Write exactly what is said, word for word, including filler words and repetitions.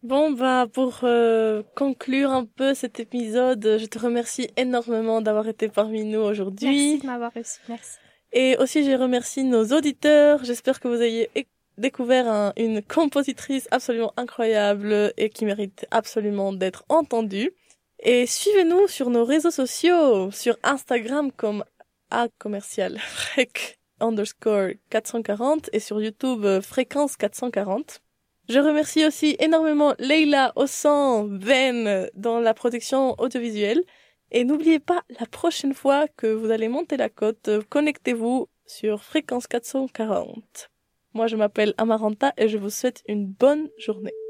Bon, bah, pour euh, conclure un peu cet épisode, je te remercie énormément d'avoir été parmi nous Merci aujourd'hui. de m'avoir reçu, merci. Et aussi, je remercie nos auditeurs. J'espère que vous ayez é- découvert un- une compositrice absolument incroyable et qui mérite absolument d'être entendue. Et suivez-nous sur nos réseaux sociaux, sur Instagram comme a commercial frec underscore quatre cent quarante et sur YouTube euh, fréquence quatre cent quarante. Je remercie aussi énormément Leila, Ossan, Ben dans la production audiovisuelle. Et n'oubliez pas, la prochaine fois que vous allez monter la côte, euh, connectez-vous sur fréquence quatre cent quarante. Moi, je m'appelle Amaranta et je vous souhaite une bonne journée.